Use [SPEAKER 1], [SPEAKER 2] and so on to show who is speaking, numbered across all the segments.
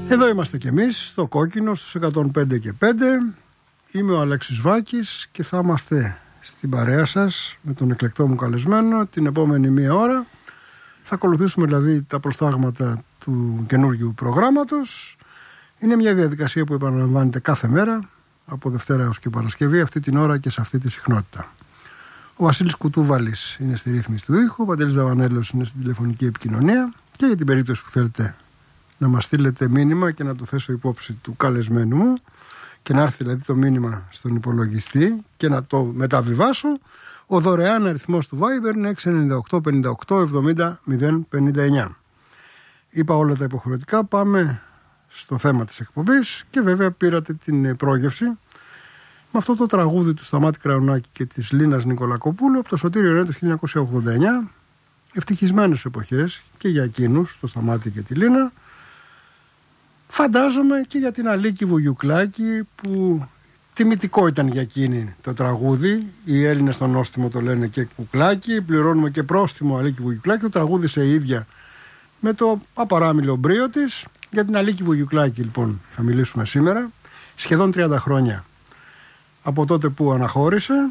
[SPEAKER 1] Εδώ είμαστε κι εμείς, στο Κόκκινο, στους 105 και 5. Είμαι ο Αλέξης Βάκης και θα είμαστε στην παρέα σας με τον εκλεκτό μου καλεσμένο την επόμενη μία ώρα. Θα ακολουθήσουμε δηλαδή τα προστάγματα του καινούργιου προγράμματος. Είναι μια διαδικασία που επαναλαμβάνεται κάθε μέρα, από Δευτέρα έως και Παρασκευή, αυτή την ώρα και σε αυτή τη συχνότητα. Ο Βασίλης Κουτούβαλης είναι στη ρύθμιση του ήχου, ο Παντελής Δαβανέλος είναι στην τηλεφωνική επικοινωνία και για την περίπτωση που θέλετε να μας στείλετε μήνυμα και να το θέσω υπόψη του καλεσμένου μου και να έρθει δηλαδή το μήνυμα στον υπολογιστή και να το μεταβιβάσω, ο δωρεάν αριθμός του Viber είναι 698 58 70 059. Είπα όλα τα υποχρεωτικά, πάμε στο θέμα της εκπομπής και βέβαια πήρατε την πρόγευση με αυτό το τραγούδι του Σταμάτη Κραουνάκη και της Λίνας Νικολακοπούλου από το Σωτήριο Νέο του 1989. Ευτυχισμένες εποχές και για εκείνους, το Σταμάτη και τη Λίνα. Φαντάζομαι και για την Αλίκη Βουγιουκλάκη, που τιμητικό ήταν για εκείνη το τραγούδι. Οι Έλληνες στο νόστιμο το λένε και κουκλάκι, πληρώνουμε και πρόστιμο Αλίκη Βουγιουκλάκη. Το τραγούδισε η ίδια με το απαράμιλο μπρίο της. Για την Αλίκη Βουγιουκλάκη λοιπόν θα μιλήσουμε σήμερα. Σχεδόν 30 χρόνια από τότε που αναχώρησε.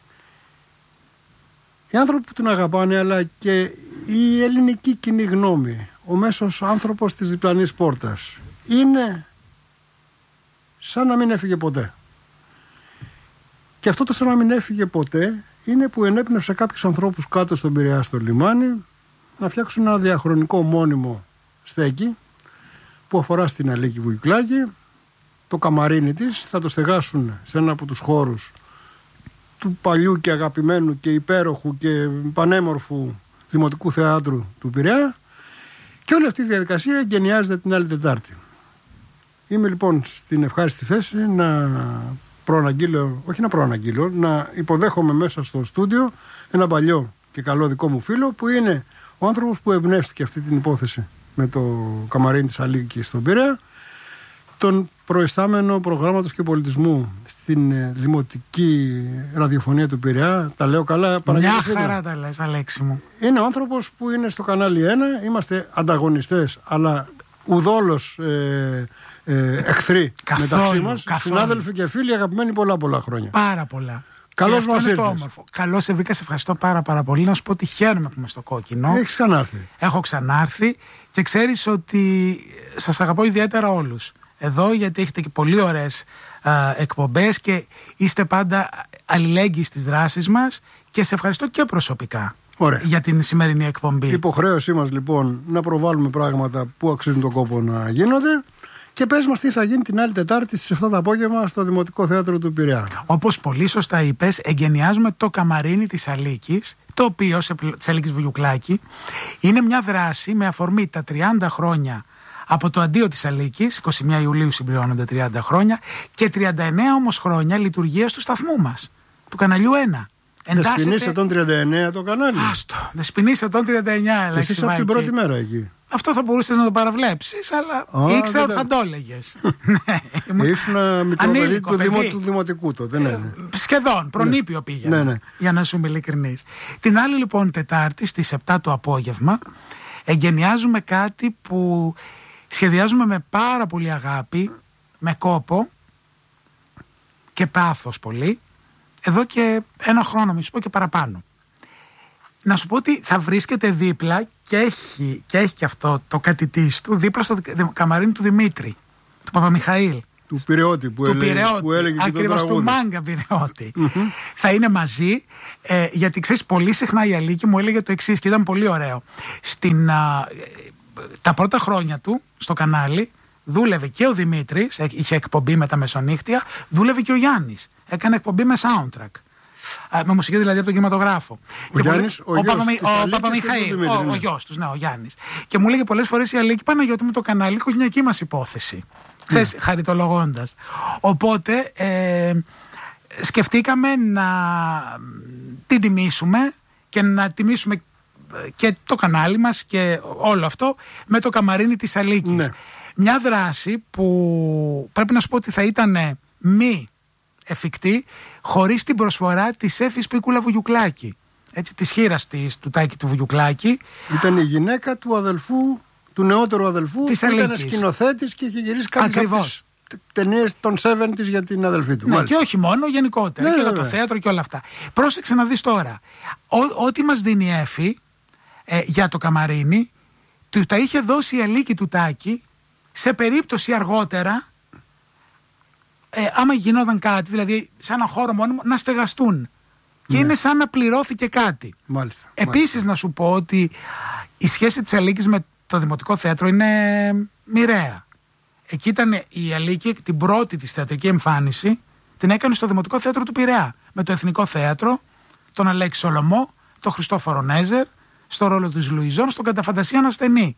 [SPEAKER 1] Οι άνθρωποι που την αγαπάνε, αλλά και η ελληνική κοινή γνώμη, ο μέσος άνθρωπος της διπλανής πόρτας, είναι σαν να μην έφυγε ποτέ. Και αυτό το σαν να μην έφυγε ποτέ είναι που ενέπνευσε κάποιους ανθρώπους κάτω στον Πειραιά στο λιμάνι να φτιάξουν ένα διαχρονικό μόνιμο στέκι που αφορά στην Αλίκη Βουγιουκλάκη. Το καμαρίνι της θα το στεγάσουν σε ένα από τους χώρους του παλιού και αγαπημένου και υπέροχου και πανέμορφου Δημοτικού Θεάτρου του Πειραιά, και όλη αυτή η διαδικασία εγκαινιάζεται την άλλη Τετάρτη. Είμαι λοιπόν στην ευχάριστη θέση να να υποδέχομαι μέσα στο στούντιο ένα παλιό και καλό δικό μου φίλο, που είναι ο άνθρωπος που εμπνεύστηκε αυτή την υπόθεση με το καμαρίνι της Αλίκης στον Πειραιά, τον προϊστάμενο προγράμματος και πολιτισμού στην Δημοτική Ραδιοφωνία του Πειραιά. Τα λέω καλά?
[SPEAKER 2] Μια χαρά τα λες, Αλέξη μου.
[SPEAKER 1] Είναι ο άνθρωπος που είναι στο κανάλι 1. Είμαστε ανταγωνιστές, αλλά ουδόλως εχθροί μεταξύ μας. Συνάδελφοι και φίλοι, αγαπημένοι πολλά χρόνια.
[SPEAKER 2] Πάρα πολλά.
[SPEAKER 1] Καλώς μας ήρθες.
[SPEAKER 2] Καλώς σε βρήκα, σε ευχαριστώ πάρα πολύ. Να σου πω ότι χαίρομαι που είμαι στο Κόκκινο.
[SPEAKER 1] Έχεις ξανάρθει?
[SPEAKER 2] Έχω ξανάρθει και ξέρεις ότι σας αγαπώ ιδιαίτερα όλους εδώ, γιατί έχετε και πολύ ωραίες εκπομπές και είστε πάντα αλληλέγγυοι στις δράσεις μας, και σε ευχαριστώ και προσωπικά. Ωραία. Για την σημερινή εκπομπή.
[SPEAKER 1] Η υποχρέωσή μας λοιπόν να προβάλλουμε πράγματα που αξίζουν τον κόπο να γίνονται. Και πες μας τι θα γίνει την άλλη Τετάρτη στις 7 το απόγευμα στο Δημοτικό Θέατρο του Πειραιά.
[SPEAKER 2] Όπως πολύ σωστά είπες, εγκαινιάζουμε το καμαρίνι της Αλίκης, το οποίο της Αλίκης Βουγιουκλάκη είναι μια δράση με αφορμή τα 30 χρόνια από το αντίο της Αλίκης. 21 Ιουλίου συμπληρώνονται 30 χρόνια και 39 όμως χρόνια λειτουργίας του σταθμού μας, του καναλιού 1.
[SPEAKER 1] Δεσποινήσε τον 39 το κανάλι.
[SPEAKER 2] Άστο, δεσποινήσε τον 39.
[SPEAKER 1] Και εσύ από την πρώτη μέρα εκεί.
[SPEAKER 2] Αυτό θα μπορούσες να το παραβλέψεις, αλλά ήξερα ότι θα το έλεγες.
[SPEAKER 1] Ήσουν μικρό παιδί του Δημοτικού τότε. Ναι.
[SPEAKER 2] Σχεδόν, προνήπιο πήγαινα.
[SPEAKER 1] Ναι.
[SPEAKER 2] Για να σου είμαι ειλικρινής. Την άλλη λοιπόν Τετάρτη στις 7 το απόγευμα εγκαινιάζουμε κάτι που σχεδιάζουμε με πάρα πολύ αγάπη, με κόπο και πάθος πολύ, εδώ και ένα χρόνο, μη σου πω και παραπάνω. Να σου πω ότι θα βρίσκεται δίπλα και έχει και αυτό το κατητής του δίπλα στο καμαρίνι του Δημήτρη, του Παπαμιχαήλ.
[SPEAKER 1] Του Πειραιώτη που έλεγε και
[SPEAKER 2] ακριβώς, του Μάγκα Πειραιώτη. Θα είναι μαζί, γιατί ξέρεις, πολύ συχνά η Αλίκη μου έλεγε το εξής και ήταν πολύ ωραίο. Τα πρώτα χρόνια του στο κανάλι δούλευε και ο Δημήτρης, είχε εκπομπή με τα μεσονύχτια, δούλευε και ο Γιάννης. Έκανε εκπομπή με soundtrack. Με μουσική δηλαδή από τον κινηματογράφο. Ο Παπαμιχαήλ, ο γιος τους, ναι, ο Γιάννης. Και μου έλεγε πολλές φορές η Αλίκη, Παναγιώτη μου, το κανάλι οικογενειακή μας υπόθεση. Ξέρεις, χαριτολογώντας. Οπότε σκεφτήκαμε να την τιμήσουμε και να τιμήσουμε και το κανάλι μας και όλο αυτό με το καμαρίνι της Αλίκης. Ναι. Μια δράση που πρέπει να σου πω ότι θα ήταν μη εφικτή χωρίς την προσφορά της Έφης Πίκουλα Βουγιουκλάκη. Έτσι, της χείρας της, του Τάκη του Βουγιουκλάκη.
[SPEAKER 1] Ήταν η γυναίκα του αδελφού του νεότερου αδελφού
[SPEAKER 2] της
[SPEAKER 1] που ήταν
[SPEAKER 2] Αλίκης.
[SPEAKER 1] σκηνοθέτης και είχε γυρίσει κάποιες από τις ταινίες των 70's για την αδελφή του.
[SPEAKER 2] Ναι, και όχι μόνο, γενικότερα.
[SPEAKER 1] Ναι,
[SPEAKER 2] και για
[SPEAKER 1] βέβαια.
[SPEAKER 2] το θέατρο και όλα αυτά. Πρόσεξε να δεις τώρα. Ό,τι μας δίνει η Έφη για το καμαρίνι, του τα είχε δώσει η Αλίκη του Τάκη σε περίπτωση αργότερα, άμα γινόταν κάτι, δηλαδή σε ένα χώρο μόνιμο, να στεγαστούν. Και είναι σαν να πληρώθηκε κάτι.
[SPEAKER 1] Μάλιστα.
[SPEAKER 2] Επίσης να σου πω ότι η σχέση της Αλίκης με το Δημοτικό Θέατρο είναι μοιραία. Εκεί ήταν η Αλίκη, την πρώτη της θεατρική εμφάνιση την έκανε στο Δημοτικό Θέατρο του Πειραιά. Με το Εθνικό Θέατρο, τον Αλέξη Σολομό, τον Χριστόφορο Νέζερ, στο ρόλο της Λουιζόν, στον Καταφαντασία Ανασθενή.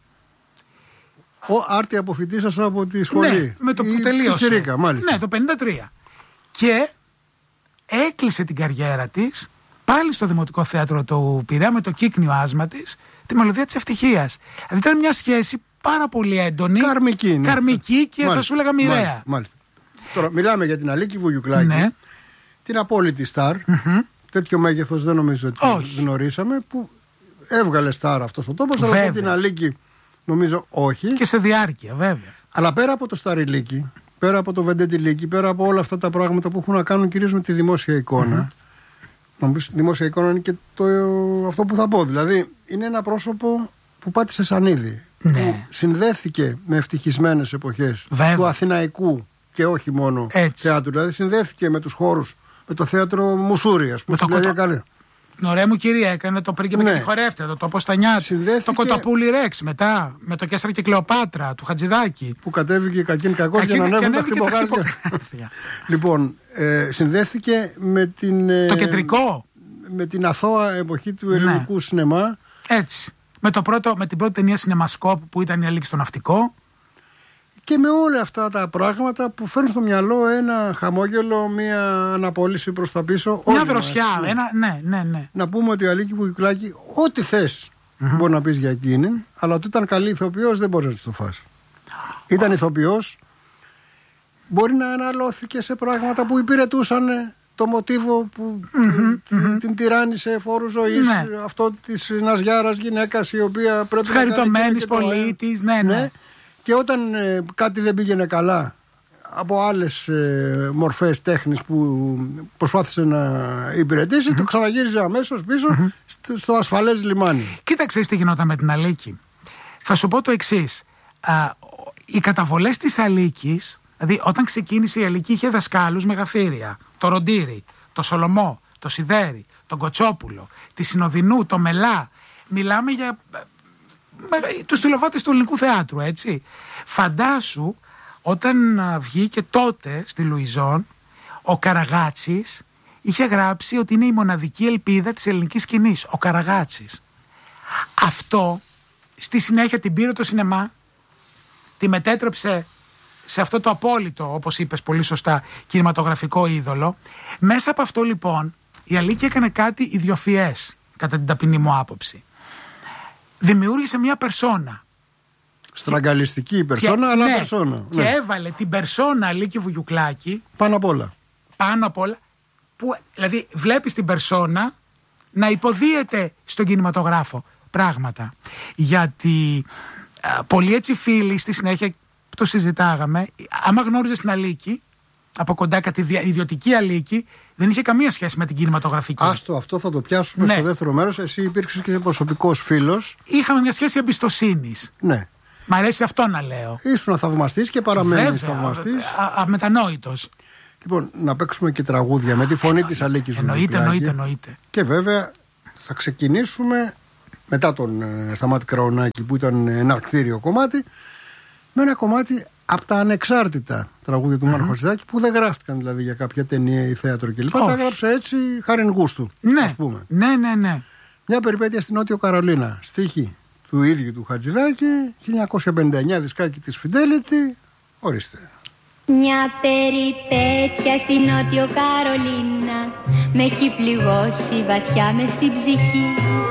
[SPEAKER 1] Άρτη αποφοιτή σας από τη σχολή.
[SPEAKER 2] Ναι, με το που τελείωσε.
[SPEAKER 1] Τσιρίκα, μάλιστα.
[SPEAKER 2] Ναι, το 53. Και έκλεισε την καριέρα της πάλι στο Δημοτικό Θέατρο του Πειραιά με το κύκνιο άσμα της, τη Μελωδία της Ευτυχίας. Δηλαδή ήταν μια σχέση πάρα πολύ έντονη.
[SPEAKER 1] Καρμική, ναι.
[SPEAKER 2] Καρμική και
[SPEAKER 1] Μάλιστα,
[SPEAKER 2] θα σου έλεγα μοιραία.
[SPEAKER 1] Μάλιστα. Τώρα μιλάμε για την Αλίκη Βουγιουκλάκη,
[SPEAKER 2] Ναι.
[SPEAKER 1] την απόλυτη στάρ. Τέτοιο μέγεθος δεν νομίζω ότι γνωρίσαμε, που έβγαλε στάρ αυτός ο τόπος, αλλά από την Αλίκη νομίζω όχι.
[SPEAKER 2] Και σε διάρκεια, βέβαια.
[SPEAKER 1] Αλλά πέρα από το Σταριλίκι, πέρα από το Βεντετιλίκι, πέρα από όλα αυτά τα πράγματα που έχουν να κάνουν κυρίως με τη δημόσια εικόνα, να μου πεις, δημόσια εικόνα είναι και αυτό που θα πω. Δηλαδή είναι ένα πρόσωπο που πάτησε σανίδι.
[SPEAKER 2] Ναι.
[SPEAKER 1] Που συνδέθηκε με ευτυχισμένες εποχές του αθηναϊκού και όχι μόνο θεάτρου. Δηλαδή συνδέθηκε με τους χώρους, με το θέατρο Μουσούρι, ας πούμε.
[SPEAKER 2] Την ωραία μου κυρία έκανε το πρίγκιπα και τη χορεύτρια, το τόπο Στανιάτη. Το Κοτοπούλι Ρέξ μετά, με το Κέστρα και Κλεοπάτρα του Χατζηδάκη.
[SPEAKER 1] Που κατέβηκε κακήν κακός για να ανέβουν τα χτυποκάρδια. Λοιπόν, συνδέθηκε με την.
[SPEAKER 2] Το κεντρικό.
[SPEAKER 1] Με την αθώα εποχή του ελληνικού σινεμά.
[SPEAKER 2] Έτσι. Με την πρώτη ταινία Σινεμασκόπ που ήταν η Αλίκη στο Ναυτικό.
[SPEAKER 1] Και με όλα αυτά τα πράγματα που φέρνουν στο μυαλό ένα χαμόγελο, μια αναπόλυση προς τα πίσω.
[SPEAKER 2] Μια δροσιά. Ναι.
[SPEAKER 1] Να πούμε ότι η Αλίκη Βουγιουκλάκη, ό,τι θες μπορεί να πεις για εκείνη, αλλά ότι ήταν καλή ηθοποιός δεν μπορείς να το φας. Ήταν ηθοποιός, μπορεί να αναλώθηκε σε πράγματα που υπηρετούσαν το μοτίβο που την τυράννησε φόρου ζωής, αυτό της ναζιάρας γυναίκας η οποία πρέπει να κάνει.
[SPEAKER 2] Χαριτωμένης πολίτης, ναι.
[SPEAKER 1] Και όταν κάτι δεν πήγαινε καλά από άλλες μορφές τέχνης που προσπάθησε να υπηρετήσει, το ξαναγύριζε αμέσως πίσω στο ασφαλές λιμάνι.
[SPEAKER 2] Κοίταξε τι γινόταν με την Αλίκη. Θα σου πω το εξής. Οι καταβολές της Αλίκης, δηλαδή όταν ξεκίνησε η Αλίκη είχε δασκάλους μεγαθύρια. Το Ροντήρι, το Σολομό, το Σιδέρι, τον Κοτσόπουλο, τη Συνοδεινού, το Μελά. Μιλάμε για τους τηλεοβάτες του ελληνικού θεάτρου, έτσι. Φαντάσου όταν βγήκε τότε στη Λουιζόν, ο Καραγάτσης είχε γράψει ότι είναι η μοναδική ελπίδα της ελληνικής σκηνής. Ο Καραγάτσης. Αυτό στη συνέχεια την πήρε το σινεμά, τη μετέτρεψε σε αυτό το απόλυτο, όπως είπες πολύ σωστά, κινηματογραφικό είδωλο. Μέσα από αυτό λοιπόν η Αλίκη έκανε κάτι ιδιοφυές, κατά την ταπεινή μου άποψη. Δημιούργησε μια περσόνα.
[SPEAKER 1] Στραγγαλιστική περσόνα, αλλά περσόνα.
[SPEAKER 2] Και έβαλε την περσόνα Αλίκη Βουγιουκλάκη
[SPEAKER 1] πάνω απ' όλα.
[SPEAKER 2] Που, δηλαδή βλέπεις την περσόνα να υποδίεται στον κινηματογράφο πράγματα. Γιατί πολλοί έτσι φίλοι στη συνέχεια το συζητάγαμε, άμα γνώριζες την Αλίκη από κοντά κατά τη ιδιωτική Αλίκη, δεν είχε καμία σχέση με την κινηματογραφική.
[SPEAKER 1] Αυτό θα το πιάσουμε στο δεύτερο μέρος. Εσύ υπήρξες και προσωπικός φίλος.
[SPEAKER 2] Είχαμε μια σχέση εμπιστοσύνης.
[SPEAKER 1] Ναι.
[SPEAKER 2] Μ' αρέσει αυτό να λέω.
[SPEAKER 1] Ήσουν θαυμαστής και παραμένεις θαυμαστής.
[SPEAKER 2] Αμετανόητος.
[SPEAKER 1] Λοιπόν, να παίξουμε και τραγούδια με τη φωνή της Αλίκης.
[SPEAKER 2] Εννοείται.
[SPEAKER 1] Και βέβαια θα ξεκινήσουμε μετά τον Σταμάτη Κραουνάκη που ήταν εναρκτήριο κομμάτι, με ένα κομμάτι από τα ανεξάρτητα τραγούδια του Μάρκου Χατζηδάκη που δεν γράφτηκαν δηλαδή για κάποια ταινία ή θέατρο κλπ. Τα έγραψε έτσι χάριν γούστου. Ας πούμε.
[SPEAKER 2] Ναι.
[SPEAKER 1] Μια περιπέτεια στην Νότιο Καρολίνα. Στίχη του ίδιου του Χατζηδάκη, 1959, δισκάκι της Fidelity. Ορίστε.
[SPEAKER 3] Μια περιπέτεια στη Νότιο Καρολίνα με έχει πληγώσει βαθιά μες στην ψυχή.